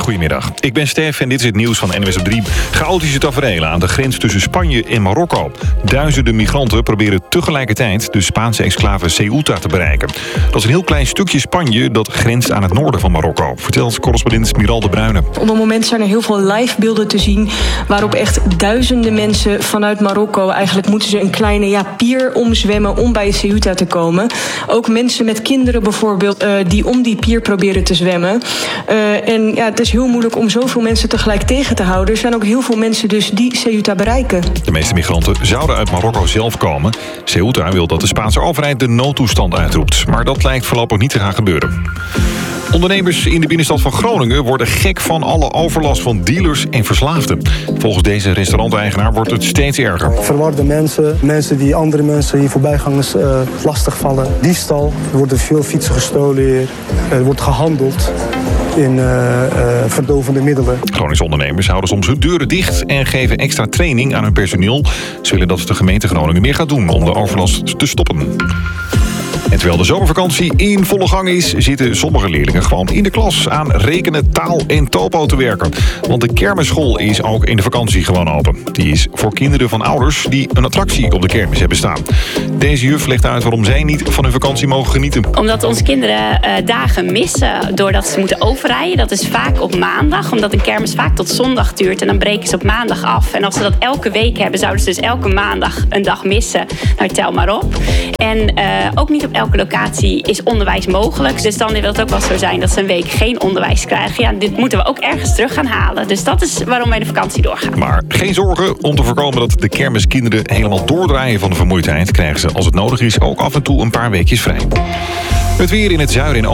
Goedemiddag, ik ben Stef en dit is het nieuws van NWS op 3. Chaotische taferelen aan de grens tussen Spanje en Marokko. Duizenden migranten proberen tegelijkertijd de Spaanse exclave Ceuta te bereiken. Dat is een heel klein stukje Spanje dat grenst aan het noorden van Marokko, vertelt correspondent Miral de Bruyne. Op het moment zijn er heel veel livebeelden te zien waarop echt duizenden mensen vanuit Marokko, eigenlijk moeten ze een kleine pier omzwemmen om bij Ceuta te komen. Ook mensen met kinderen bijvoorbeeld die om die pier proberen te zwemmen. Het is heel moeilijk om zoveel mensen tegelijk tegen te houden. Er zijn ook heel veel mensen dus die Ceuta bereiken. De meeste migranten zouden uit Marokko zelf komen. Ceuta wil dat de Spaanse overheid de noodtoestand uitroept. Maar dat lijkt voorlopig niet te gaan gebeuren. Ondernemers in de binnenstad van Groningen worden gek van alle overlast van dealers en verslaafden. Volgens deze restauranteigenaar wordt het steeds erger. Verwarde mensen die andere mensen hier voorbijgangers lastigvallen. Diefstal, er worden veel fietsen gestolen hier. Er wordt gehandeld in verdovende middelen. Groningse ondernemers houden soms hun deuren dicht en geven extra training aan hun personeel. Ze willen dat de gemeente Groningen meer gaat doen om de overlast te stoppen. En terwijl de zomervakantie in volle gang is, zitten sommige leerlingen gewoon in de klas aan rekenen, taal en topo te werken. Want de kermisschool is ook in de vakantie gewoon open. Die is voor kinderen van ouders die een attractie op de kermis hebben staan. Deze juf legt uit waarom zij niet van hun vakantie mogen genieten. Omdat onze kinderen dagen missen doordat ze moeten overrijden. Dat is vaak op maandag, omdat een kermis vaak tot zondag duurt. En dan breken ze op maandag af. En als ze dat elke week hebben, zouden ze dus elke maandag een dag missen. Nou, tel maar op. En ook niet op elke locatie is onderwijs mogelijk. Dus dan wil het ook wel zo zijn dat ze een week geen onderwijs krijgen. Ja, dit moeten we ook ergens terug gaan halen. Dus dat is waarom wij de vakantie doorgaan. Maar geen zorgen, om te voorkomen dat de kermiskinderen helemaal doordraaien van de vermoeidheid, krijgen ze als het nodig is ook af en toe een paar weekjes vrij. Het weer in het zuiden en